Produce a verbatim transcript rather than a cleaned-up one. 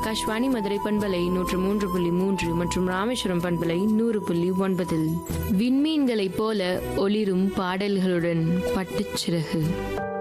ஆகாஷ்வாணி மதுரை பண்பலை நூற்று மூன்று புள்ளி மூன்று மற்றும் ராமேஸ்வரம் பண்பலை நூறு புள்ளி ஒன்பதில் விண்மீன்களைப் போல ஒளிரும் பாடல்களுடன் பட்டுச்சிறகு.